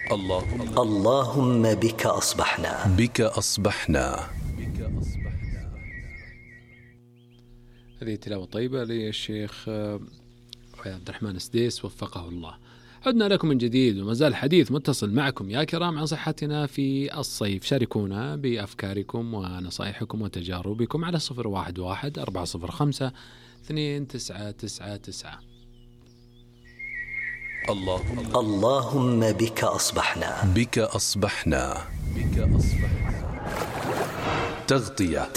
اللهم بك أصبحنا. بك أصبحنا. هذه تلاوة طيبة للشيخ عبد الرحمن السديس وفقه الله. عدنا لكم من جديد وما زال الحديث متصل معكم يا كرام عن صحتنا في الصيف. شاركونا بأفكاركم ونصائحكم وتجاربكم على 011-405-2999. اللهم بك أصبحنا. بك أصبحنا. تغطية.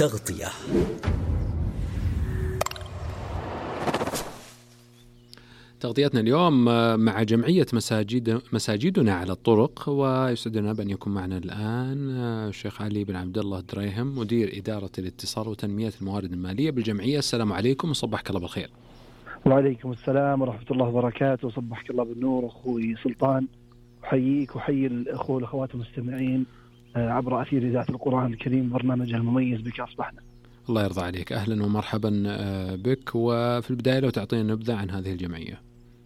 تغطيتنا اليوم مع جمعية مساجدنا على الطرق، ويسعدنا بأن يكون معنا الآن الشيخ علي بن عبد الله دريهم مدير إدارة الاتصال وتنمية الموارد المالية بالجمعية. السلام عليكم وصبحك الله بالخير. وعليكم السلام ورحمة الله وبركاته، وصبحك الله بالنور أخوي سلطان. أحييك وحيي الأخوة والأخوات المستمعين عبر أثير إذاعة القرآن الكريم برنامجها المميز بك أصبحنا. الله يرضى عليك، أهلا ومرحبا بك. وفي البداية لو تعطينا نبذة عن هذه الجمعية.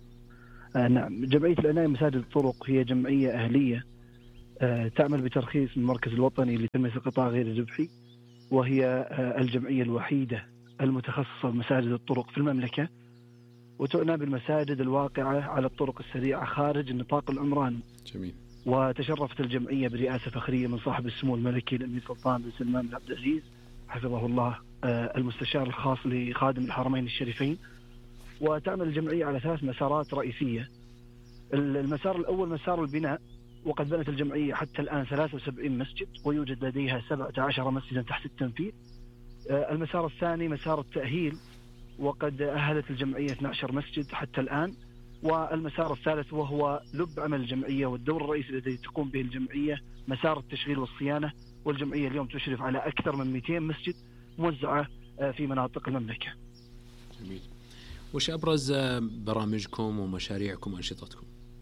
نعم، جمعية العناية مساجد الطرق هي جمعية أهلية تعمل بترخيص من المركز الوطني لتنمية القطاع غير الربحي، وهي الجمعية الوحيدة المتخصصة بمساجد الطرق في المملكة، وتعنى بالمساجد الواقعة على الطرق السريعة خارج النطاق العمراني. جميل. وتشرفت الجمعية برئاسة فخرية من صاحب السمو الملكي الأمير سلطان بن سلمان بن عبد العزيز حفظه الله، المستشار الخاص لخادم الحرمين الشريفين. وتعمل الجمعية على 3 مسارات رئيسية. المسار الأول مسار البناء، وقد بنت الجمعية حتى الآن 73 مسجد، ويوجد لديها 17 مسجدا تحت التنفيذ. المسار الثاني مسار التأهيل، وقد أهلت الجمعية 12 مسجد حتى الآن. والمسار الثالث وهو لب عمل الجمعية والدور الرئيسي الذي تقوم به الجمعية مسار التشغيل والصيانة، والجمعية اليوم تشرف على أكثر من 200 مسجد موزعة في مناطق المملكة. جميل. وش أبرز برامجكم ومشاريعكم وأنشطتكم؟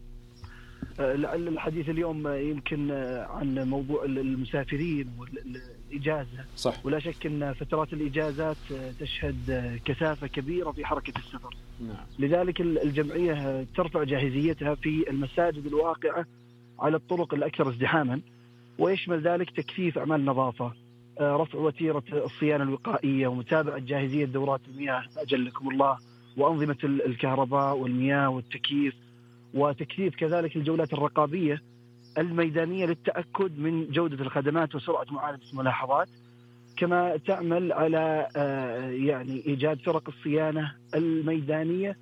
لعل الحديث اليوم يمكن عن موضوع المسافرين والإجازة. صح. ولا شك أن فترات الإجازات تشهد كثافة كبيرة في حركة السفر. نعم. لذلك الجمعية ترفع جاهزيتها في المساجد الواقعة على الطرق الأكثر ازدحاما، ويشمل ذلك تكثيف أعمال النظافة، رفع وتيرة الصيانة الوقائية، ومتابعة جاهزية دورات المياه أجلكم الله، وأنظمة الكهرباء والمياه والتكييف، وتكثيف كذلك الجولات الرقابية الميدانية للتأكد من جودة الخدمات وسرعة معالجة الملاحظات. كما تعمل على إيجاد فرق الصيانة الميدانية،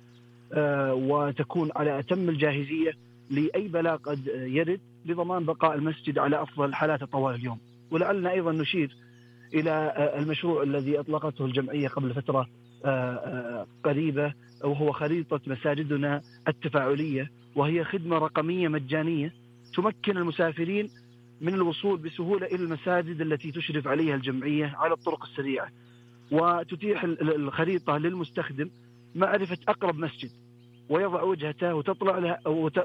وتكون على أتم الجاهزية لأي بلاغ قد يرد لضمان بقاء المسجد على أفضل حالاته طوال اليوم. ولعلنا أيضا نشير إلى المشروع الذي أطلقته الجمعية قبل فترة قريبة، وهو خريطة مساجدنا التفاعلية، وهي خدمة رقمية مجانية تمكن المسافرين من الوصول بسهولة إلى المساجد التي تشرف عليها الجمعية على الطرق السريعة، وتتيح الخريطة للمستخدم معرفة أقرب مسجد ويضع وجهته وتطلع له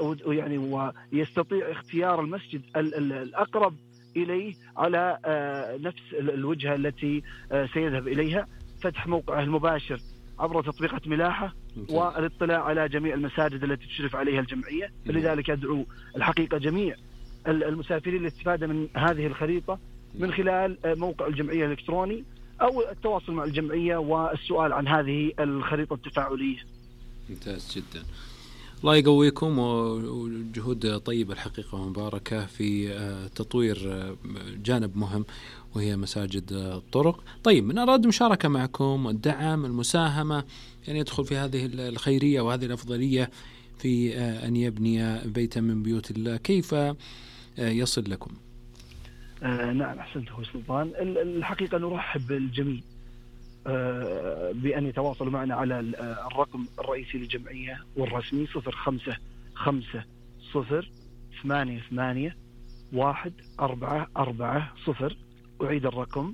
ويستطيع اختيار المسجد الأقرب إليه على نفس الوجهة التي سيذهب إليها، فتح موقعه المباشر عبر تطبيقات ملاحة، والاطلاع على جميع المساجد التي تشرف عليها الجمعية. فلذلك أدعو الحقيقة جميع المسافرين للاستفادة من هذه الخريطة من خلال موقع الجمعية الإلكتروني أو التواصل مع الجمعية والسؤال عن هذه الخريطة التفاعلية. ممتاز جدا، الله يقويكم، وجهود طيبة الحقيقة ومباركة في تطوير جانب مهم وهي مساجد الطرق. طيب، من أراد مشاركة معكم الدعم المساهمة يدخل في هذه الخيرية وهذه الأفضلية في أن يبني بيتا من بيوت الله، كيف يصل لكم؟ نعم، أحسنت أخوي سلطان. الحقيقة نرحب بالجميع بأن يتواصلوا معنا على الرقم الرئيسي للجمعية والرسمي 0550881440. أعيد الرقم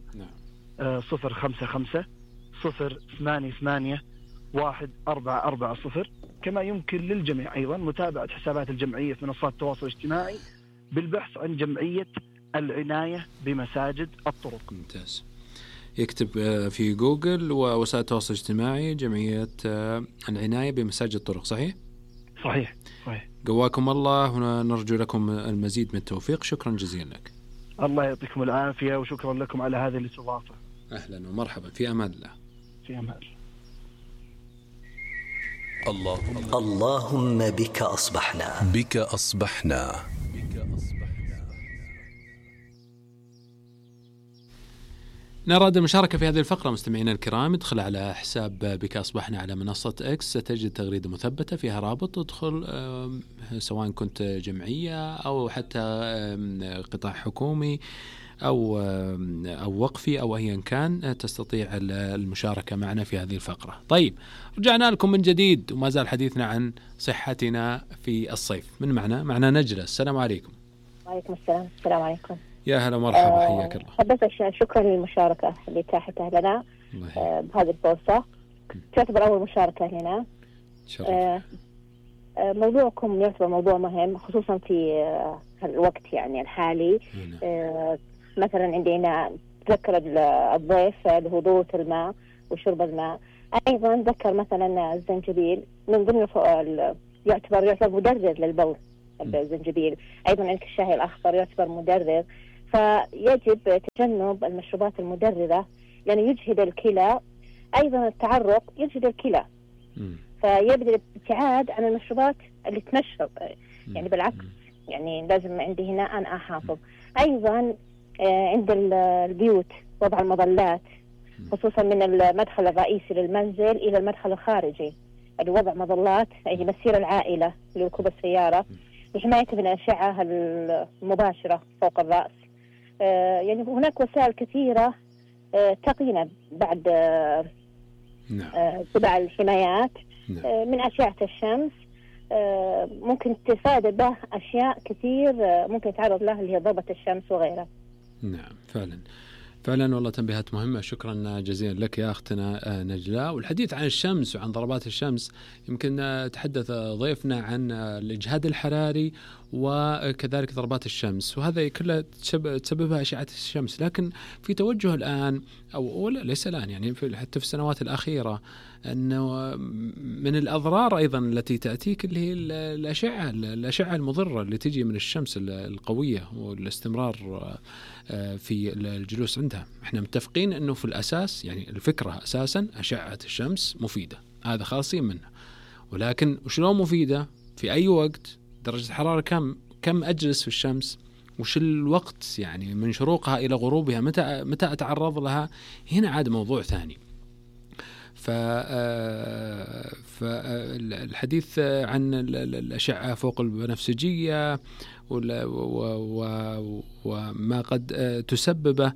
0550881440. كما يمكن للجميع أيضا متابعة حسابات الجمعية في منصات التواصل الاجتماعي بالبحث عن جمعية العناية بمساجد الطرق. ممتاز، يكتب في جوجل ووسائل التواصل الاجتماعي جمعية العناية بمساجد الطرق، صحيح؟ صحيح. قواكم الله، ونرجو لكم المزيد من التوفيق. شكرا جزيلا لك. الله يعطيكم العافية، وشكرا لكم على هذه الاستضافة. أهلا ومرحبا، في أمان الله. في أمان الله. اللهم بك أصبحنا. بك أصبحنا. نراد المشاركة في هذه الفقرة مستمعينا الكرام، ادخل على حساب بك أصبحنا على منصة إكس، ستجد تغريدة مثبتة فيها رابط، ادخل سواء كنت جمعية أو حتى قطاع حكومي أو وقفي أو أيا كان، تستطيع المشاركة معنا في هذه الفقرة. طيب، رجعنا لكم من جديد، وما زال حديثنا عن صحتنا في الصيف. من معنا نجلة. السلام عليكم. وعليكم السلام. السلام عليكم. يا هلا مرحبا، حياك الله. حبيت شكرا للمشاركة اللي اتاحتها لنا بهذه الفرصة، تعتبر أول مشاركة لنا. موضوعكم يعتبر موضوع مهم، خصوصا في الوقت يعني الحالي. مثلا عندنا ذكر الضيف بهدوء الماء وشرب الماء. أيضا ذكر مثلا الزنجبيل من ضمن يعتبر مدرر للبول. الزنجبيل أيضا عندك الشاي الأخضر يعتبر مدرر، فيجب تجنب المشروبات المدررة لأنه يجهد الكلى. أيضا التعرق يجهد الكلى، فيبدأ الابتعاد عن المشروبات اللي تنشط، يعني بالعكس، يعني لازم عندي هنا أنا أحافظ. أيضا عند البيوت وضع المظلات، خصوصا من المدخل الرئيسي للمنزل إلى المدخل الخارجي، يعني وضع مظلات يعني مسير العائلة لركوب السيارة لحماية من الأشعة المباشرة فوق الرأس. يعني هناك وسائل كثيرة تقينا بعد تبع الحمايات من أشعة الشمس. ممكن تتفادى به أشياء كثير ممكن يتعرض لها اللي هي ضربة الشمس وغيرها. نعم فعلا والله تنبيهات مهمة. شكرا جزيلا لك يا أختنا نجلاء. والحديث عن الشمس وعن ضربات الشمس، يمكن تحدث ضيفنا عن الإجهاد الحراري وكذلك ضربات الشمس، وهذا كله تسببها أشعة الشمس. لكن في توجه الآن أو ليس الآن، يعني حتى في السنوات الأخيرة، أنه من الأضرار أيضا التي تأتيك اللي هي الأشعة المضرة اللي تجي من الشمس القوية والاستمرار في الجلوس عندها. احنا متفقين أنه في الأساس يعني الفكرة أساسا أشعة الشمس مفيدة، هذا خالصين منها. ولكن وشلون مفيدة؟ في أي وقت؟ درجة الحرارة كم أجلس في الشمس؟ وش الوقت يعني من شروقها إلى غروبها؟ متى أتعرض لها؟ هنا عاد موضوع ثاني. فالحديث عن الأشعة فوق البنفسجية وما قد تسببه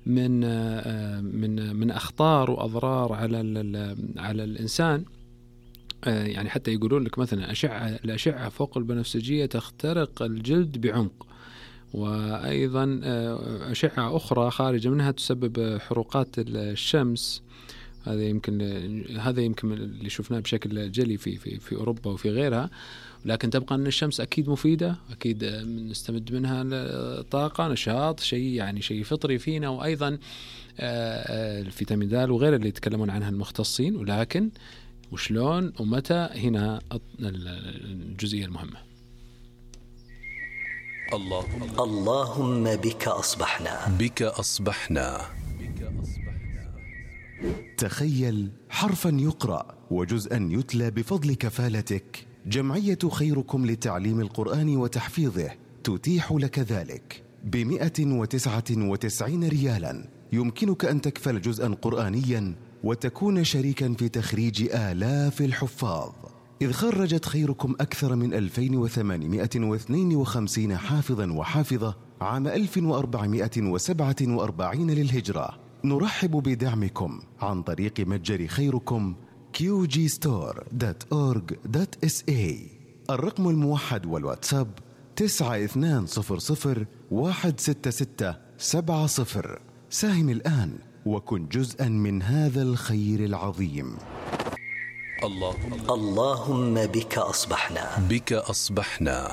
من أخطار وأضرار على الإنسان. يعني حتى يقولون لك مثلا الأشعة فوق البنفسجية تخترق الجلد بعمق، وأيضا أشعة أخرى خارجة منها تسبب حروقات الشمس. هذا يمكن اللي شفناه بشكل جلي في أوروبا وفي غيرها. لكن تبقى أن الشمس أكيد مفيدة، أكيد نستمد منها طاقة، نشاط، شيء فطري فينا، وأيضا الفيتامين د وغيره اللي يتكلمون عنها المختصين. ولكن وشلون ومتى؟ هنا الجزئية المهمة. اللهم بك أصبحنا. بك أصبحنا. تخيل حرفا يقرأ وجزءا يتلى بفضل كفالتك. جمعية خيركم لتعليم القرآن وتحفيظه تتيح لك ذلك ب199 ريالا. يمكنك أن تكفل جزءا قرآنيا وتكون شريكا في تخريج آلاف الحفاظ، إذ خرجت خيركم أكثر من 2852 حافظا وحافظة عام 1447 للهجرة. نرحب بدعمكم عن طريق متجر خيركم qgstore.org.sa. الرقم الموحد والواتساب 9200166770. ساهم الآن وكن جزءا من هذا الخير العظيم. اللهم بك أصبحنا. بك أصبحنا.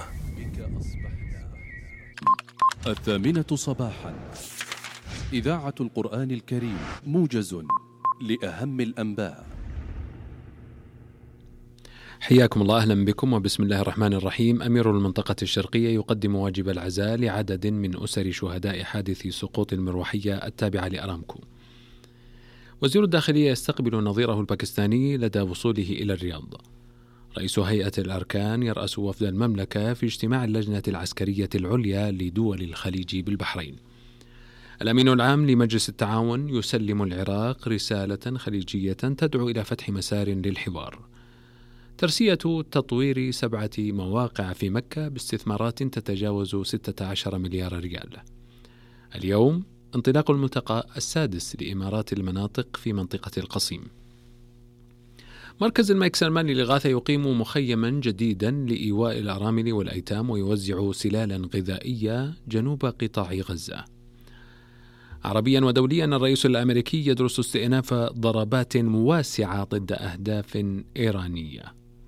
8:00 صباحا، إذاعة القرآن الكريم، موجز لأهم الأنباء. حياكم الله، أهلا بكم وبسم الله الرحمن الرحيم. أمير المنطقة الشرقية يقدم واجب العزاء لعدد من أسر شهداء حادث سقوط المروحية التابعة لأرامكو. وزير الداخلية يستقبل نظيره الباكستاني لدى وصوله إلى الرياض. رئيس هيئة الأركان يرأس وفد المملكة في اجتماع اللجنة العسكرية العليا لدول الخليج بالبحرين. الأمين العام لمجلس التعاون يسلم العراق رسالة خليجية تدعو إلى فتح مسار للحوار. ترسية تطوير 7 مواقع في مكة باستثمارات تتجاوز 16 مليار ريال. اليوم انطلاق الملتقى السادس لإمارات المناطق في منطقة القصيم. مركز الملك سلمان للإغاثة يقيم مخيما جديدا لإيواء الأرامل والأيتام ويوزع سلالا غذائية جنوب قطاع غزة. عربيا ودوليا، الرئيس الأمريكي يدرس استئناف ضربات واسعة ضد أهداف إيرانية.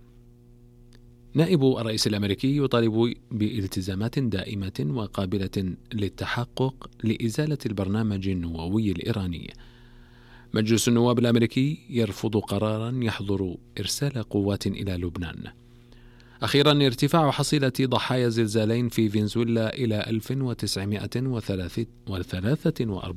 نائب الرئيس الأمريكي يطالب بالتزامات دائمة وقابلة للتحقق لإزالة البرنامج النووي الإيراني. مجلس النواب الأمريكي يرفض قرارا يحظر إرسال قوات إلى لبنان. أخيرا، ارتفاع حصيلة ضحايا زلزالين في فنزويلا إلى 1943